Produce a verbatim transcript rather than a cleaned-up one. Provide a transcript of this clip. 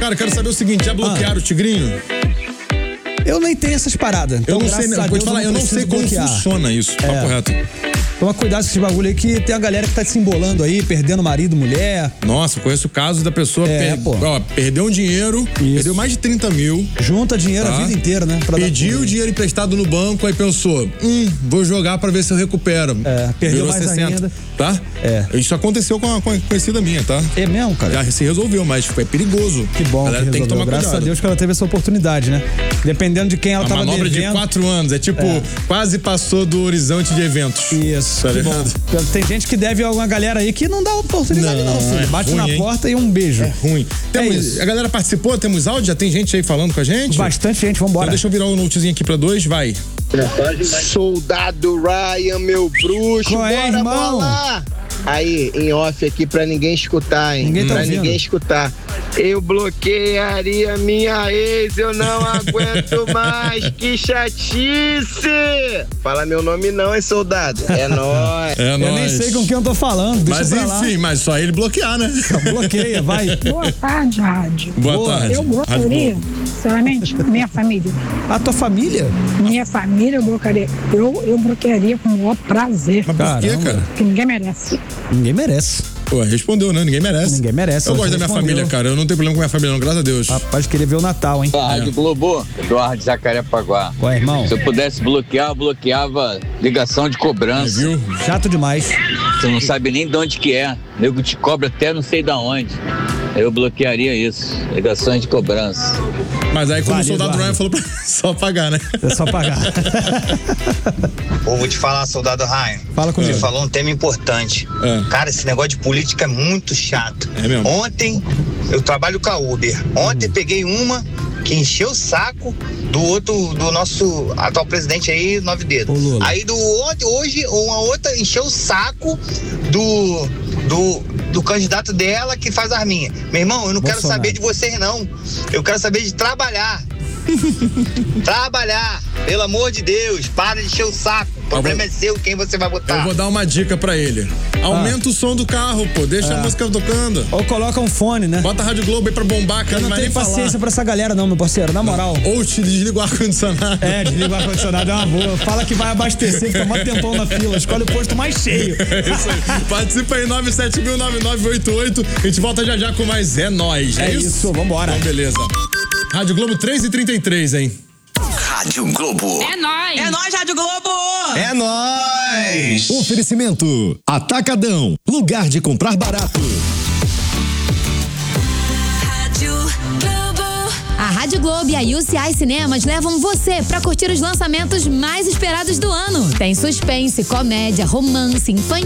Cara, eu quero saber o seguinte, já bloquearam ah. o Tigrinho? Eu nem tenho essas paradas. Então, eu não sei, não, vou te falar, eu não sei como bloquear. funciona isso, é. Papo reto. Toma cuidado com esse bagulho aí que tem a galera que tá se embolando aí, perdendo marido, mulher. Nossa, conheço o caso da pessoa é, per... ó, perdeu um dinheiro, Isso. perdeu mais de trinta mil. Junta dinheiro tá? a vida inteira, né? Pra Pediu o dinheiro emprestado no banco, aí pensou, hum, vou jogar pra ver se eu recupero. É, perdeu Virou mais sessenta, ainda. Tá? É. Isso aconteceu com uma conhecida minha, tá? É mesmo, cara? Já se resolveu, mas foi perigoso. Que bom, a galera que tem que tomar Graças cuidado. a Deus que ela teve essa oportunidade, né? Dependendo de quem ela a tava manobra devendo. de quatro anos, é tipo, é. quase passou do horizonte de eventos. Isso, tá ligado? Tem gente que deve a alguma galera aí que não dá oportunidade não, não filho. É Bate ruim, na hein? porta e um beijo. É ruim. Temos, é a galera participou, temos áudio, já tem gente aí falando com a gente? Bastante gente, vambora. Então deixa eu virar o um notezinho aqui pra dois, vai. Soldado Ryan, meu bruxo, Qual é, bora irmão? bolar! Aí, em off aqui pra ninguém escutar, hein? Ninguém tá pra ouvindo. ninguém escutar. Eu bloquearia minha ex, eu não aguento mais, que chatice! Fala meu nome não, hein, soldado? É nóis. É eu nóis. nem sei com quem eu tô falando, deixa Mas pra lá. enfim, mas só ele bloquear, né? Bloqueia, vai. Boa tarde, rádio. Boa, Boa. tarde. Eu bloquearia, sinceramente, minha família. A tua família? Minha família eu bloquearia. Eu, eu bloquearia com o maior prazer. Mas por quê, Caramba. cara? Porque ninguém merece. Ninguém merece. Pô, respondeu, né? Ninguém merece. Ninguém merece. Eu gosto da minha respondeu. família, cara. Eu não tenho problema com minha família, não, graças a Deus. Rapaz, queria ver o Natal, hein? Rádio Globo, Eduardo Jacarepaguá. Qual é, irmão? Se eu pudesse bloquear, eu bloqueava ligação de cobrança. É, viu? Chato demais. Você não sabe nem de onde que é. O nego te cobra até não sei da onde. Eu bloquearia isso. Ligações de cobrança. Mas aí, como Vale, o soldado Eduardo. Ryan falou pra só pagar, né? É só pagar. Pô, vou te falar, soldado Ryan. Fala comigo. Você falou um tema importante. É. Cara, esse negócio de política é muito chato. É mesmo? Ontem, eu trabalho com a Uber. Ontem Hum. peguei uma que encheu o saco do outro, do nosso atual presidente aí, Nove Dedos. Ô, Lula. Aí do outro, hoje, uma outra encheu o saco do, do, do candidato dela que faz arminha. Meu irmão, eu não quero Bolsonaro. saber de vocês, não. Eu quero saber de trabalhar. Trabalhar, pelo amor de Deus, para de encher o saco. O problema vou... é seu, quem você vai botar. Eu vou dar uma dica pra ele. Aumenta ah. o som do carro, pô. Deixa É. a música tocando. Ou coloca um fone, né? Bota a Rádio Globo aí pra bombar, cara. Eu não vai tenho nem paciência falar. pra essa galera não, meu parceiro, na moral. Ou te desliga o ar-condicionado. É, desliga o ar-condicionado, é uma boa. Fala que vai abastecer, fica mó tempão na fila. Escolhe o posto mais cheio. É isso aí. Participa aí, nove sete mil, nove nove oito oito. A gente volta já já com mais É Nóis. É, É isso? isso, vambora. Então, beleza. Rádio Globo três e trinta e três, hein? Rádio Globo. É nóis. É nóis, Rádio Globo. É nóis. Oferecimento Atacadão, lugar de comprar barato. Rádio Globo. A Rádio Globo e a U C I Cinemas levam você pra curtir os lançamentos mais esperados do ano. Tem suspense, comédia, romance, infantil.